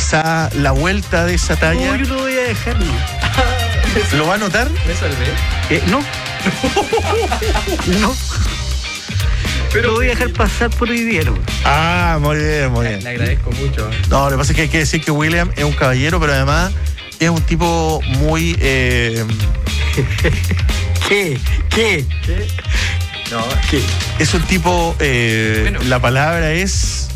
quizá la vuelta de esa talla. No, yo lo voy a dejar, no. ¿Lo va a anotar? ¿Me salvé? No. No. Pero lo voy a dejar pasar por hoy día, ¿no? Ah, muy bien, muy bien. Le agradezco mucho. No, lo que pasa es que hay que decir que William es un caballero, pero además es un tipo muy... ¿Qué? No, ¿Qué? Es un tipo... Bueno. La palabra es...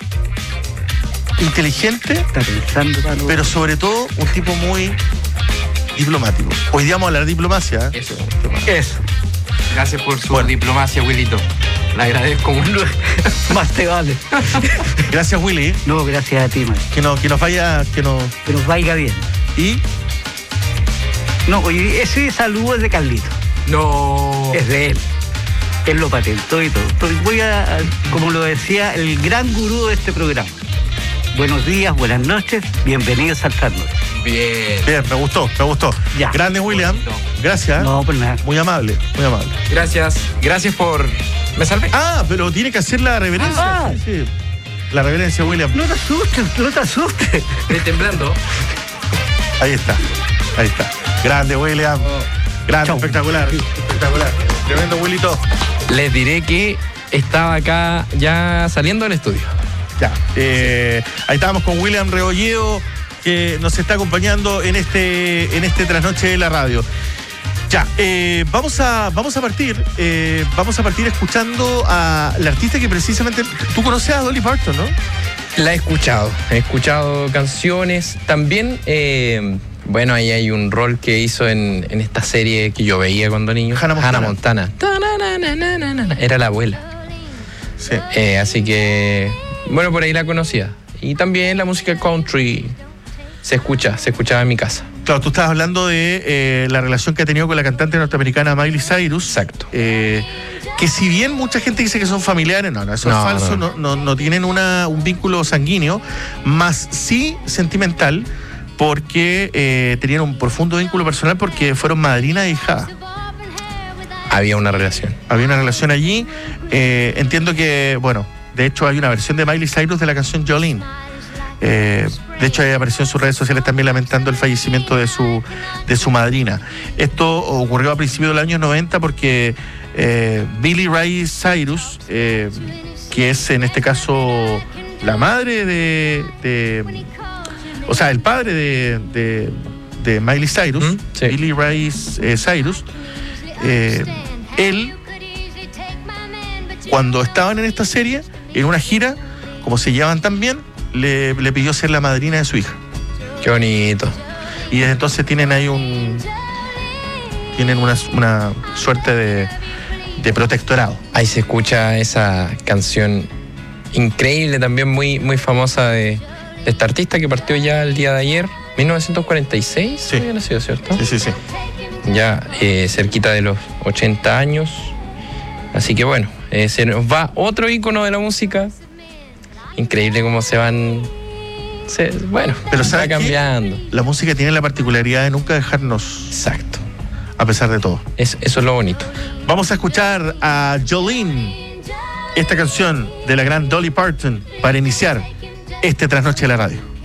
inteligente, Está pensando, Pablo. pero sobre todo un tipo muy diplomático. Hoy día vamos a hablar de diplomacia. eso. Eso. Gracias por su Bueno. diplomacia, Willito. Le agradezco mucho. Más te vale. Gracias, Willy. No, gracias a ti, man. Que nos vaya... Que nos vaya bien. Y... No, oye, ese saludo es de Carlito. No. Es de él. Él lo patentó y todo. Entonces voy a, como lo decía, el gran gurú de este programa. Buenos días, buenas noches, bienvenidos al Tarnoche. Bien. Bien, me gustó. Ya. Grande, William. Bonito. Gracias. No, pues nada. Muy amable. Gracias por... ¿Me salvé? Ah, pero tiene que hacer la reverencia. Ah. Sí. La reverencia, William. No te asustes. Estoy temblando. Ahí está. Grande, William. Grande, Chau. espectacular. Tremendo, Willito. Les diré que estaba acá ya saliendo del estudio. Ya. Ahí estábamos con William Rebolledo, que nos está acompañando en este trasnoche de la radio. Ya, vamos a partir escuchando a la artista que precisamente... Tú conoces a Dolly Parton, ¿no? La he escuchado canciones. También, bueno, ahí hay un rol que hizo en esta serie que yo veía cuando niño. Hannah Montana. Era la abuela. Sí. Así que, bueno, por ahí la conocía. Y también la música country se escuchaba en mi casa. Claro, tú estabas hablando de la relación que ha tenido con la cantante norteamericana Miley Cyrus. Exacto. Que si bien mucha gente dice que son familiares, no, eso es falso, no tienen un vínculo sanguíneo, más sí sentimental, porque tenían un profundo vínculo personal porque fueron madrina e hijada. Había una relación. Había una relación allí. Entiendo que, bueno, de hecho hay una versión de Miley Cyrus de la canción Jolene. De hecho, ella apareció en sus redes sociales también lamentando el fallecimiento de su madrina. Esto ocurrió a principios del año 90 porque Billie Ray Cyrus, que es en este caso la madre o sea, el padre de Miley Cyrus, sí. Billie Ray Cyrus, él, cuando estaban en esta serie, en una gira, como se llevaban tan bien, le pidió ser la madrina de su hija. Qué bonito. Y desde entonces tienen ahí una suerte de protectorado. Ahí se escucha esa canción increíble, también muy, muy famosa de esta artista que partió ya el día de ayer, 1946. Sí. Había nacido, ¿cierto? Sí. Ya cerquita de los 80 años. Así que bueno, se nos va otro ícono de la música. Increíble cómo bueno, Pero está ¿sabes qué? cambiando. La música tiene la particularidad de nunca dejarnos, Exacto. a pesar de todo. Eso es lo bonito. Vamos a escuchar a Jolene, esta canción de la gran Dolly Parton, para iniciar este trasnoche de la radio.